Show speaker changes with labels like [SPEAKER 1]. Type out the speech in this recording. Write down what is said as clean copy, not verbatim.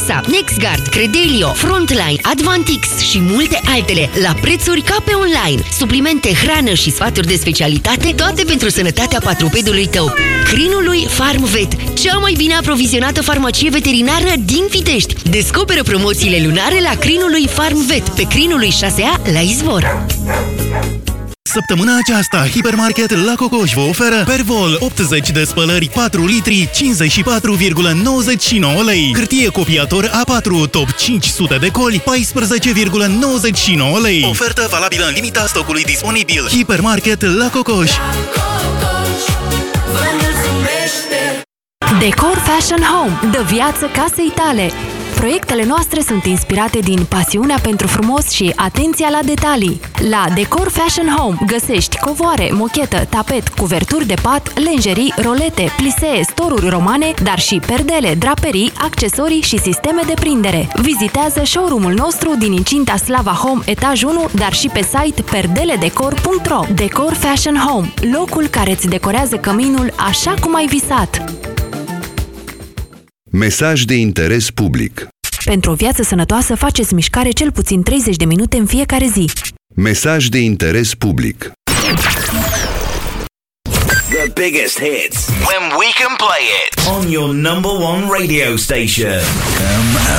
[SPEAKER 1] Nexa, NexGard, Credelio, Frontline, Advantix și multe altele la prețuri ca pe online. Suplimente, hrană și sfaturi de specialitate, toate pentru sănătatea patrupedului tău. Crinului FarmVet, cea mai bine aprovizionată farmacie veterinară din Pitești. Descoperă promoțiile lunare la Crinului FarmVet, pe Crinului 6A la Izvor.
[SPEAKER 2] Săptămâna aceasta, Hipermarket La Cocoș vă oferă Pervol 80 de spălări 4 litri 54,99 lei. Hârtie copiator A4 Top 500 de coli 14,99 lei. Ofertă valabilă în limita stocului disponibil. Hipermarket La Cocoș.
[SPEAKER 3] Decor Fashion Home, dă viață casei tale. Proiectele noastre sunt inspirate din pasiunea pentru frumos și atenția la detalii. La Decor Fashion Home găsești covoare, mochetă, tapet, cuverturi de pat, lenjerii, rolete, plisee, storuri romane, dar și perdele, draperii, accesorii și sisteme de prindere. Vizitează showroom-ul nostru din incinta Slava Home, etaj 1, dar și pe site perdeledecor.ro. Decor Fashion Home, locul care îți decorează căminul așa cum ai visat.
[SPEAKER 4] Mesaj de interes public.
[SPEAKER 3] Pentru o viață sănătoasă, faceți mișcare cel puțin 30 de minute în fiecare zi.
[SPEAKER 4] Mesaj de interes public.
[SPEAKER 5] The biggest hits when we can play it on your number one radio station. Come on.